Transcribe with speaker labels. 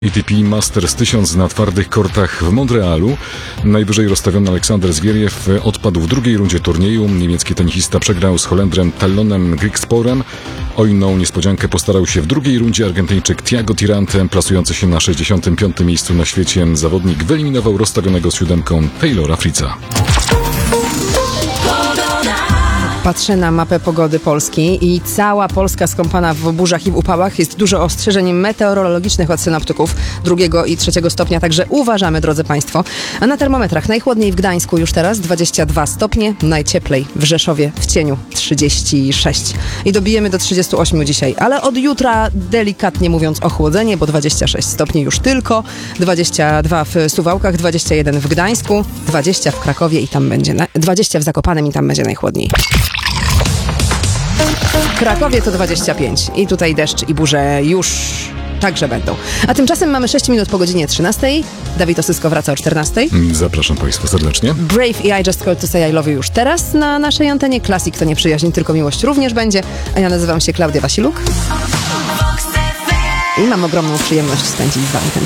Speaker 1: ATP Masters 1000 na twardych kortach w Montrealu. Najwyżej rozstawiony Aleksander Zwieriew odpadł w drugiej rundzie turnieju. Niemiecki tenisista przegrał z Holendrem Tallonem Griekspoorem. O inną niespodziankę postarał się w drugiej rundzie Argentyńczyk Thiago Tirante, plasujący się na 65. miejscu na świecie. Zawodnik wyeliminował rozstawionego z 7 Taylora Fritza.
Speaker 2: Patrzę na mapę pogody Polski i cała Polska skąpana w burzach i w upałach. Jest dużo ostrzeżeń meteorologicznych od synoptyków 2. i 3. stopnia, także uważamy, drodzy Państwo. A na termometrach najchłodniej w Gdańsku już teraz 22 stopnie, najcieplej w Rzeszowie w cieniu 36. I dobijemy do 38 dzisiaj, ale od jutra delikatnie mówiąc ochłodzenie, bo 26 stopni już tylko, 22 w Suwałkach, 21 w Gdańsku, 20 w Krakowie i tam będzie, 20 w Zakopanem i tam będzie najchłodniej. W Krakowie to 25 i tutaj deszcz i burze już także będą. A tymczasem mamy 6 minut po godzinie 13. Dawid Osysko wraca o 14.
Speaker 1: Zapraszam Państwa serdecznie.
Speaker 2: Brave i I Just Called to Say I Love You już teraz na naszej antenie. Classic to nie przyjaźń, tylko miłość również będzie. A ja nazywam się Klaudia Wasiluk i mam ogromną przyjemność spędzić z Wami ten